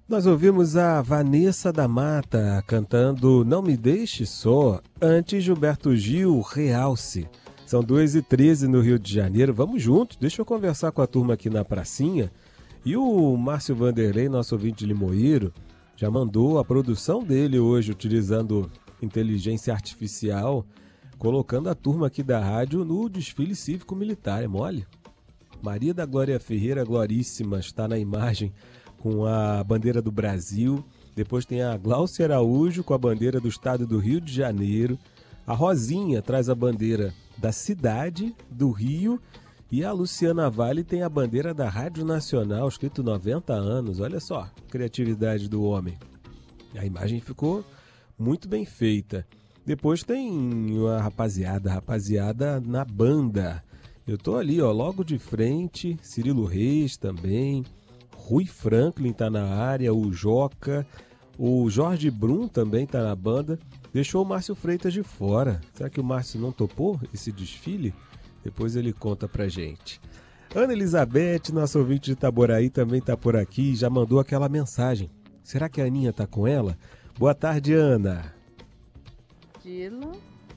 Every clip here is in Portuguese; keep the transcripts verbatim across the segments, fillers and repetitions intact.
Nós ouvimos a Vanessa da Mata cantando Não Me Deixe Só, antes Gilberto Gil, Realce. São duas e treze no Rio de Janeiro. Vamos juntos, deixa eu conversar com a turma aqui na pracinha. E o Márcio Vanderlei, nosso ouvinte de Limoeiro, já mandou a produção dele hoje, utilizando inteligência artificial, colocando a turma aqui da rádio no desfile cívico-militar. É mole? Maria da Glória Ferreira, Gloríssima, está na imagem com a bandeira do Brasil. Depois tem a Glaucia Araújo com a bandeira do estado do Rio de Janeiro. A Rosinha traz a bandeira da cidade do Rio. E a Luciana Vale tem a bandeira da Rádio Nacional, escrito noventa anos. Olha só a criatividade do homem. A imagem ficou muito bem feita. Depois tem a rapaziada, a rapaziada na banda. Eu tô ali, ó, logo de frente, Cirilo Reis também, Rui Franklin tá na área, o Joca, o Jorge Brum também tá na banda. Deixou o Márcio Freitas de fora. Será que o Márcio não topou esse desfile? Depois ele conta pra gente. Ana Elizabeth, nossa ouvinte de Itaboraí, também tá por aqui, já mandou aquela mensagem. Será que a Aninha tá com ela? Boa tarde, Ana. Dilo,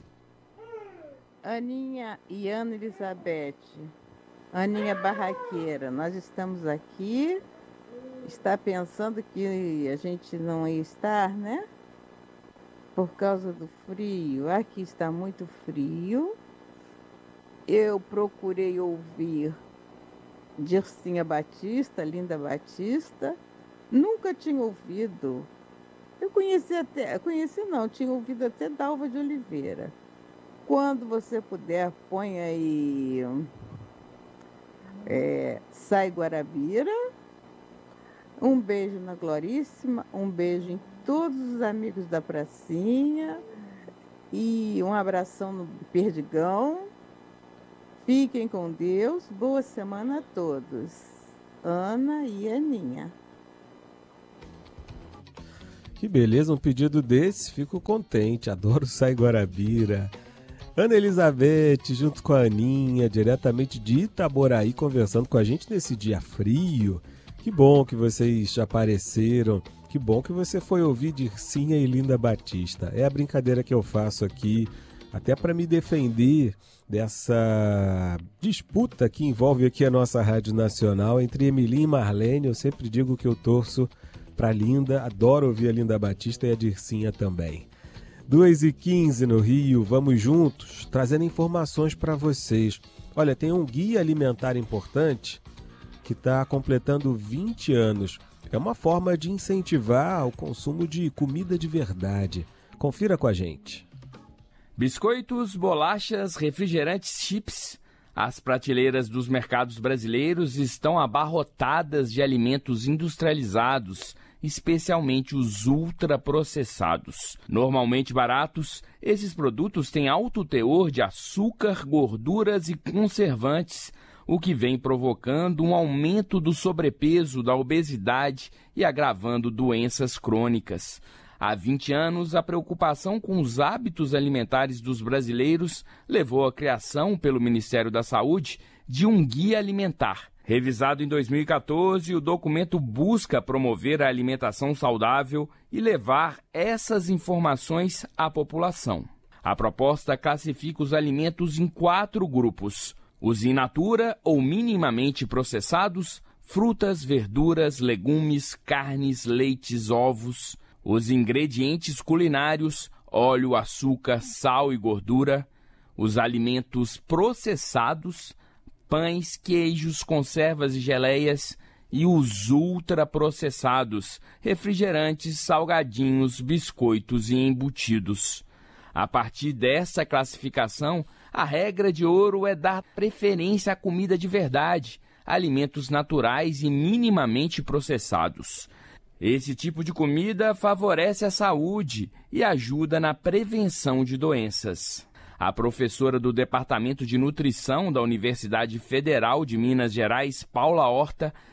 Aninha e Ana Elizabeth, Aninha Barraqueira, nós estamos aqui, está pensando que a gente não ia estar, né? Por causa do frio, aqui está muito frio. Eu procurei ouvir Dircinha Batista, Linda Batista, nunca tinha ouvido. Eu conheci até, conheci não, tinha ouvido até Dalva de Oliveira. Quando você puder, põe aí é, Sai Guarabira. Um beijo na Gloríssima, um beijo em todos os amigos da pracinha e um abração no Perdigão. Fiquem com Deus, boa semana a todos. Ana e Aninha. Que beleza, um pedido desse, fico contente, adoro Sai Guarabira. Ana Elizabeth, junto com a Aninha, diretamente de Itaboraí, conversando com a gente nesse dia frio. Que bom que vocês apareceram, que bom que você foi ouvir Dircinha e Linda Batista. É a brincadeira que eu faço aqui, até para me defender dessa disputa que envolve aqui a nossa Rádio Nacional entre Emilinha e Marlene. Eu sempre digo que eu torço para Linda, adoro ouvir a Linda Batista e a Dircinha também. duas e quinze no Rio, vamos juntos, trazendo informações para vocês. Olha, tem um guia alimentar importante que está completando vinte anos. É uma forma de incentivar o consumo de comida de verdade. Confira com a gente. Biscoitos, bolachas, refrigerantes, chips. As prateleiras dos mercados brasileiros estão abarrotadas de alimentos industrializados, especialmente os ultraprocessados. Normalmente baratos, esses produtos têm alto teor de açúcar, gorduras e conservantes, o que vem provocando um aumento do sobrepeso, da obesidade e agravando doenças crônicas. Há vinte anos, a preocupação com os hábitos alimentares dos brasileiros levou à criação pelo Ministério da Saúde de um guia alimentar. Revisado em dois mil e quatorze, o documento busca promover a alimentação saudável e levar essas informações à população. A proposta classifica os alimentos em quatro grupos: os in natura ou minimamente processados, frutas, verduras, legumes, carnes, leites, ovos; os ingredientes culinários, óleo, açúcar, sal e gordura; os alimentos processados, pães, queijos, conservas e geleias; e os ultraprocessados, refrigerantes, salgadinhos, biscoitos e embutidos. A partir dessa classificação, a regra de ouro é dar preferência à comida de verdade, alimentos naturais e minimamente processados. Esse tipo de comida favorece a saúde e ajuda na prevenção de doenças. A professora do Departamento de Nutrição da Universidade Federal de Minas Gerais, Paula Horta,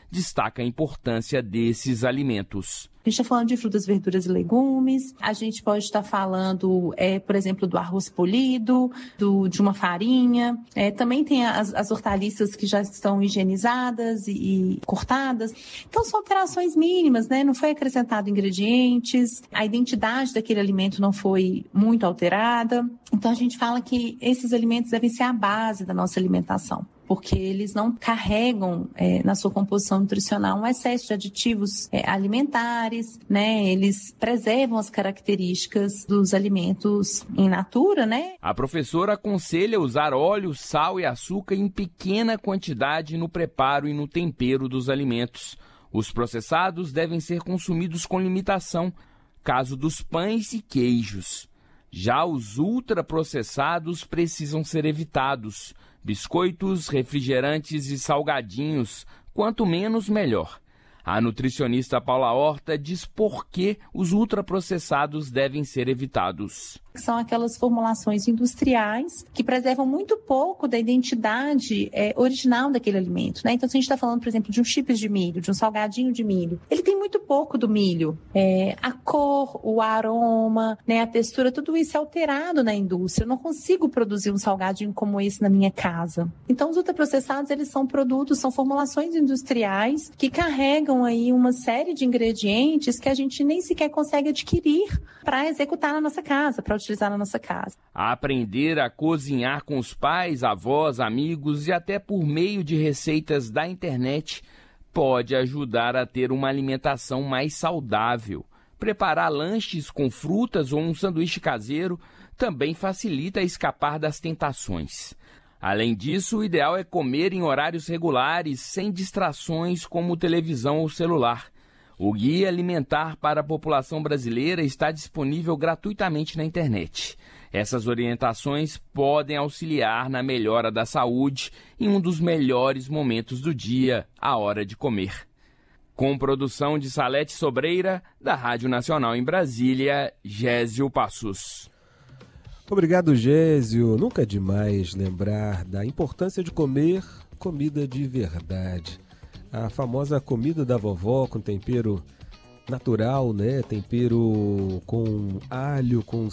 destaca a importância desses alimentos. A gente está falando de frutas, verduras e legumes, a gente pode estar falando, é, por exemplo, do arroz polido, do, de uma farinha, é, também tem as, as hortaliças que já estão higienizadas e, e cortadas. Então são alterações mínimas, né? Não foi acrescentado ingredientes, a identidade daquele alimento não foi muito alterada. Então a gente fala que esses alimentos devem ser a base da nossa alimentação, porque eles não carregam é, na sua composição nutricional um excesso de aditivos é, alimentares, né? Eles preservam as características dos alimentos in natura, né? A professora aconselha usar óleo, sal e açúcar em pequena quantidade no preparo e no tempero dos alimentos. Os processados devem ser consumidos com limitação, caso dos pães e queijos. Já os ultraprocessados precisam ser evitados. Biscoitos, refrigerantes e salgadinhos, quanto menos, melhor. A nutricionista Paula Horta diz por que os ultraprocessados devem ser evitados. São aquelas formulações industriais que preservam muito pouco da identidade é, original daquele alimento, né? Então, se a gente está falando, por exemplo, de um chips de milho, de um salgadinho de milho, ele tem muito pouco do milho. É, a cor, o aroma, né, a textura, tudo isso é alterado na indústria. Eu não consigo produzir um salgadinho como esse na minha casa. Então, os ultraprocessados, eles são produtos, são formulações industriais que carregam aí uma série de ingredientes que a gente nem sequer consegue adquirir para executar na nossa casa, para utilizar na nossa casa. A aprender a cozinhar com os pais, avós, amigos e até por meio de receitas da internet pode ajudar a ter uma alimentação mais saudável. Preparar lanches com frutas ou um sanduíche caseiro também facilita escapar das tentações. Além disso, o ideal é comer em horários regulares, sem distrações como televisão ou celular. O Guia Alimentar para a População Brasileira está disponível gratuitamente na internet. Essas orientações podem auxiliar na melhora da saúde em um dos melhores momentos do dia, a hora de comer. Com produção de Salete Sobreira, da Rádio Nacional em Brasília, Gésio Passos. Obrigado, Gésio. Nunca é demais lembrar da importância de comer comida de verdade. A famosa comida da vovó com tempero natural, né? Tempero com alho, com